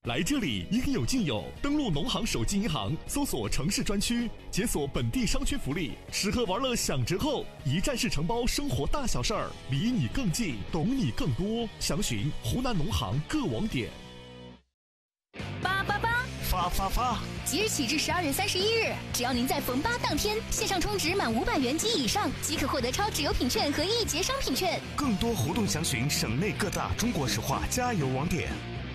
来这里应有尽有，登录农行手机银行，搜索城市专区，解锁本地商圈福利，吃喝玩乐享折扣，一站式承包生活大小事儿，离你更近，懂你更多。详询湖南农行各网点。 发！即日起至12月31日，只要您在逢8当天线上充值满500元及以上，即可获得超值优品券和1节商品券。 更多活动详询省内各大中国石化加油网点。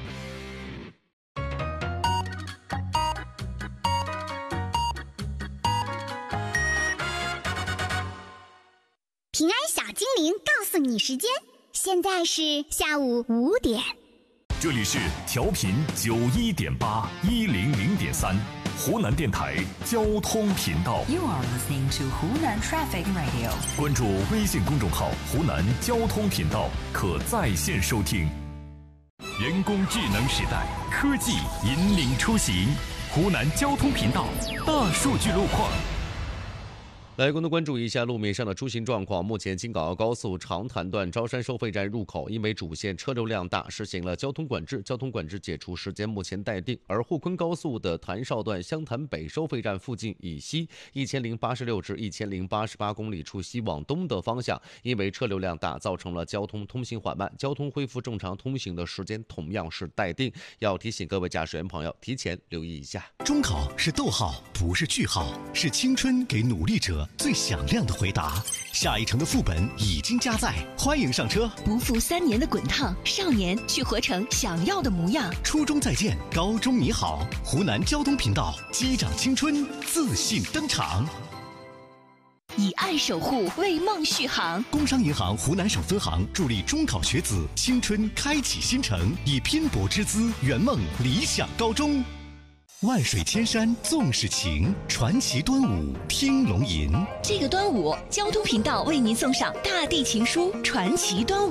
平安小精灵告诉你时间，现在是下午5点。 这里是调频91.8 100.3湖南电台交通频道。 You are listening to Hunan Traffic Radio。 关注微信公众号湖南交通频道，可在线收听。人工智能时代，科技引领出行。湖南交通频道大数据路况。 来共同关注一下路面上的出行状况。目前京港澳高速长潭段招山收费站入口因为主线车流量大，实行了交通管制，交通管制解除时间目前待定。而沪昆高速的潭邵段湘潭北收费站附近以西1086至1088公里处西往东的方向，因为车流量大，造成了交通通行缓慢，交通恢复正常通行的时间同样是待定。要提醒各位驾驶员朋友提前留意一下。 中考是逗号，不是句号，是青春给努力者最响亮的回答。下一城的副本已经加载，欢迎上车。 不负3年的滚烫，少年去活成想要的模样。 初中再见，高中你好。湖南交通频道，击掌青春，自信登场。 以爱守护，为梦续航。 工商银行湖南省分行助力中考学子青春开启新程，以拼搏之姿圆梦理想高中。万水千山纵是情，传奇端午听龙吟。 这个端午，交通频道为您送上大地情书，传奇端午。